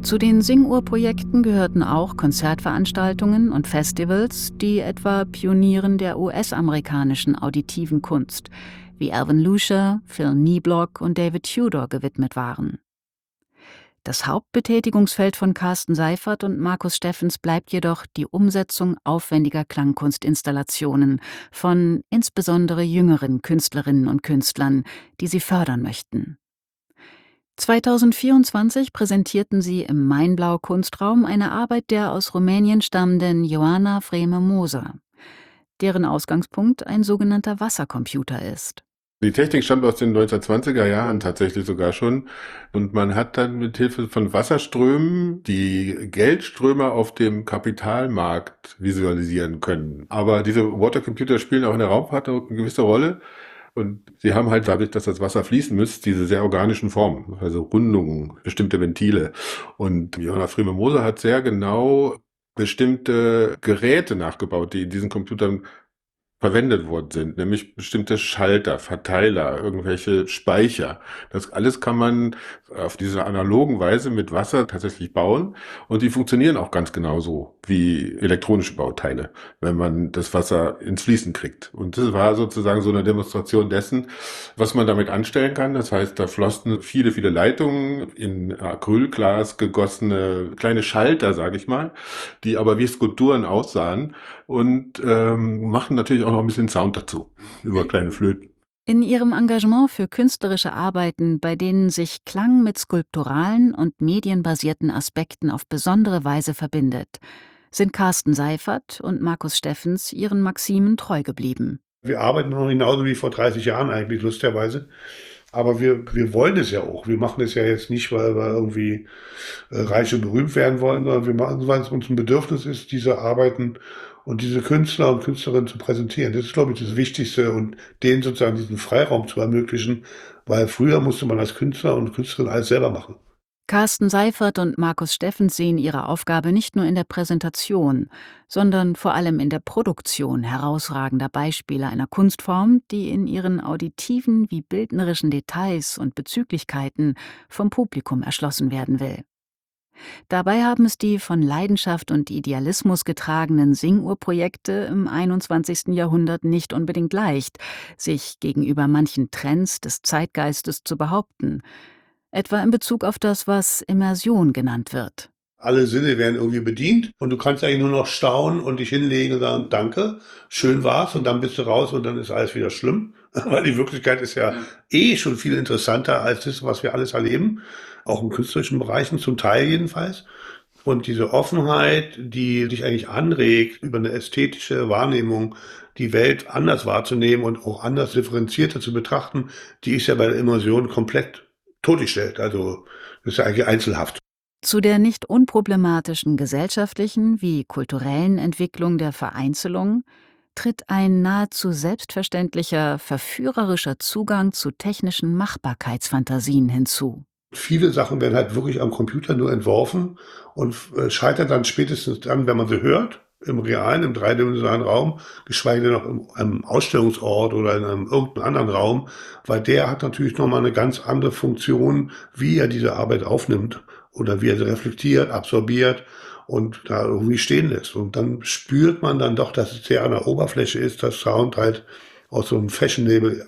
Zu den Singuhr-Projekten gehörten auch Konzertveranstaltungen und Festivals, die etwa Pionieren der US-amerikanischen auditiven Kunst wie Alvin Lucier, Phil Nieblock und David Tudor gewidmet waren. Das Hauptbetätigungsfeld von Carsten Seifert und Markus Steffens bleibt jedoch die Umsetzung aufwendiger Klangkunstinstallationen von insbesondere jüngeren Künstlerinnen und Künstlern, die sie fördern möchten. 2024 präsentierten sie im Mainblau-Kunstraum eine Arbeit der aus Rumänien stammenden Ioana Freme-Moser, deren Ausgangspunkt ein sogenannter Wassercomputer ist. Die Technik stammt aus den 1920er Jahren tatsächlich sogar schon. Und man hat dann mit Hilfe von Wasserströmen die Geldströme auf dem Kapitalmarkt visualisieren können. Aber diese Watercomputer spielen auch in der Raumfahrt eine gewisse Rolle. Und sie haben halt dadurch, dass das Wasser fließen muss, diese sehr organischen Formen, also Rundungen, bestimmte Ventile. Und Ioana Freme-Moser hat sehr genau bestimmte Geräte nachgebaut, die in diesen Computern verwendet worden sind, nämlich bestimmte Schalter, Verteiler, irgendwelche Speicher. Das alles kann man auf diese analogen Weise mit Wasser tatsächlich bauen und die funktionieren auch ganz genauso wie elektronische Bauteile, wenn man das Wasser ins Fließen kriegt. Und das war sozusagen so eine Demonstration dessen, was man damit anstellen kann. Das heißt, da flossen viele, viele Leitungen in Acrylglas gegossene kleine Schalter, sage ich mal, die aber wie Skulpturen aussahen und machen natürlich auch noch ein bisschen Sound dazu, über kleine Flöten. In ihrem Engagement für künstlerische Arbeiten, bei denen sich Klang mit skulpturalen und medienbasierten Aspekten auf besondere Weise verbindet, sind Carsten Seifert und Markus Steffens ihren Maximen treu geblieben. Wir arbeiten noch genauso wie vor 30 Jahren eigentlich, lustigerweise. Aber wir wollen es ja auch. Wir machen es ja jetzt nicht, weil wir irgendwie reich und berühmt werden wollen, sondern wir machen es, weil es uns ein Bedürfnis ist, diese Arbeiten und diese Künstler und Künstlerinnen zu präsentieren. Das ist, glaube ich, das Wichtigste und denen sozusagen diesen Freiraum zu ermöglichen, weil früher musste man als Künstler und Künstlerin alles selber machen. Carsten Seifert und Markus Steffens sehen ihre Aufgabe nicht nur in der Präsentation, sondern vor allem in der Produktion herausragender Beispiele einer Kunstform, die in ihren auditiven wie bildnerischen Details und Bezüglichkeiten vom Publikum erschlossen werden will. Dabei haben es die von Leidenschaft und Idealismus getragenen Singuhr-Projekte im 21. Jahrhundert nicht unbedingt leicht, sich gegenüber manchen Trends des Zeitgeistes zu behaupten, etwa in Bezug auf das, was Immersion genannt wird. Alle Sinne werden irgendwie bedient und du kannst eigentlich nur noch staunen und dich hinlegen und sagen, danke, schön war's und dann bist du raus und dann ist alles wieder schlimm. Weil die Wirklichkeit ist ja schon viel interessanter als das, was wir alles erleben, auch in künstlerischen Bereichen, zum Teil jedenfalls. Und diese Offenheit, die dich eigentlich anregt, über eine ästhetische Wahrnehmung die Welt anders wahrzunehmen und auch anders differenzierter zu betrachten, die ist ja bei der Immersion komplett totgestellt. Also das ist ja eigentlich einzelhaft. Zu der nicht unproblematischen gesellschaftlichen wie kulturellen Entwicklung der Vereinzelung tritt ein nahezu selbstverständlicher, verführerischer Zugang zu technischen Machbarkeitsfantasien hinzu. Viele Sachen werden halt wirklich am Computer nur entworfen und scheitern dann spätestens dann, wenn man sie hört, im realen, im dreidimensionalen Raum, geschweige denn noch in einem Ausstellungsort oder in einem irgendeinem anderen Raum, weil der hat natürlich nochmal eine ganz andere Funktion, wie er diese Arbeit aufnimmt oder wie er sie reflektiert, absorbiert und da irgendwie stehen lässt. Und dann spürt man dann doch, dass es sehr an der Oberfläche ist, dass Sound halt aus so einem Fashionable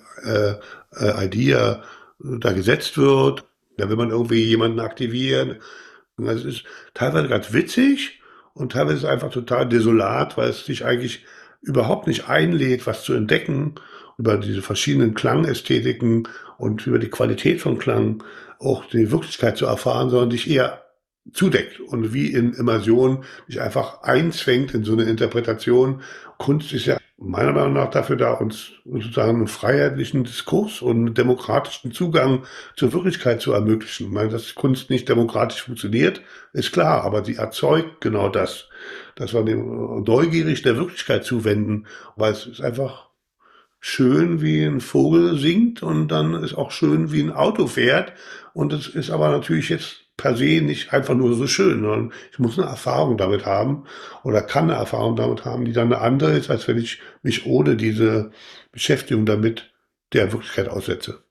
Idea da gesetzt wird. Da will man irgendwie jemanden aktivieren. Und das ist teilweise ganz witzig und teilweise ist es einfach total desolat, weil es dich eigentlich überhaupt nicht einlädt, was zu entdecken über diese verschiedenen Klangästhetiken und über die Qualität von Klang, auch die Wirklichkeit zu erfahren, sondern dich eher zudeckt und wie in Immersion dich einfach einzwängt in so eine Interpretation. Kunst ist ja meiner Meinung nach dafür da, uns sozusagen einen freiheitlichen Diskurs und einen demokratischen Zugang zur Wirklichkeit zu ermöglichen. Ich meine, dass Kunst nicht demokratisch funktioniert, ist klar, aber sie erzeugt genau das, dass wir dem neugierig der Wirklichkeit zuwenden, weil es ist einfach schön, wie ein Vogel singt und dann ist auch schön, wie ein Auto fährt und es ist aber natürlich jetzt per se nicht einfach nur so schön, sondern ich muss eine Erfahrung damit haben oder kann eine Erfahrung damit haben, die dann eine andere ist, als wenn ich mich ohne diese Beschäftigung damit der Wirklichkeit aussetze.